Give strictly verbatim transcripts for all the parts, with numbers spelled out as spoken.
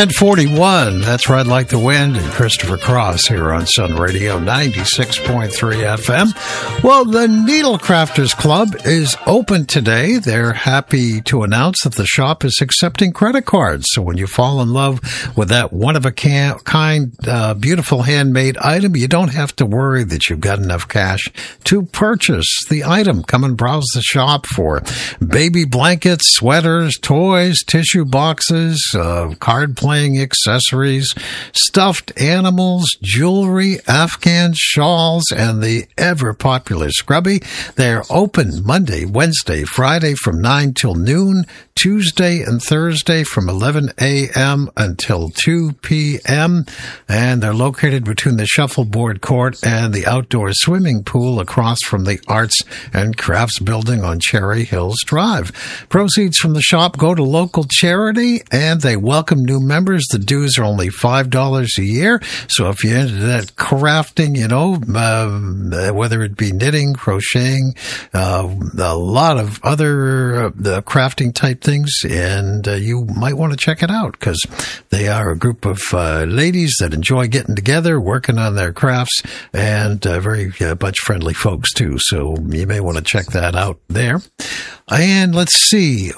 ten forty-one, that's Ride Like the Wind and Christopher Cross here on Sun Radio ninety-six point three F M. Well, the Needle Crafters Club is open today. They're happy to announce that the shop is accepting credit cards. So when you fall in love with that one-of-a-kind, uh, beautiful handmade item, you don't have to worry that you've got enough cash to purchase the item. Come and browse the shop for baby blankets, sweaters, toys, tissue boxes, uh, card-playing accessories, stuffed animals, jewelry, Afghan shawls, and the ever-popular Scrubby. They're open Monday, Wednesday, Friday from nine till noon, Tuesday and Thursday from eleven a.m. until two p.m., and they're located between the shuffleboard court and the outdoor swimming pool across from the Arts and Crafts Building on Cherry Hills Drive. Proceeds from the shop go to local charity, and they welcome new members. The dues are only five dollars a year, so if you're into that crafting, you know, uh, whether it be knitting, crocheting, uh, a lot of other uh, crafting type things, and uh, you might want to check it out because they are a group of uh, ladies that enjoy getting together, working on their crafts, and uh, very uh, much friendly folks too. So you may want to check that out there. And let's see,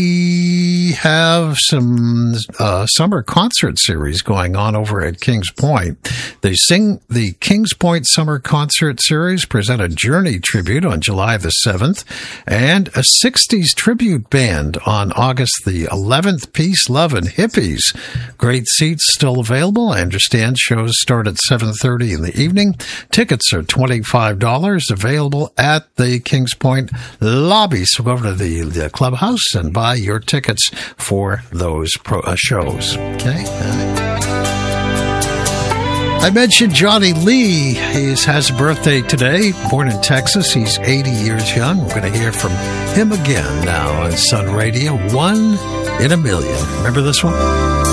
we have some uh, summer concert series going on over at Kings Point. They sing the Kings Point Summer Concert Series, present a Journey tribute on July the seventh, and a sixties tribute band on August the eleventh, Peace, Love, and Hippies. Great seats still available. I understand shows start at seven thirty in the evening. Tickets are twenty-five dollars, available at the Kings Point lobby. So go over to the, the clubhouse and buy your tickets for those pro, uh, shows. Okay. Uh, I mentioned Johnny Lee. He has a birthday today. Born in Texas. He's eighty years young. We're going to hear from him again now on Sun Radio. One in a Million. Remember this one?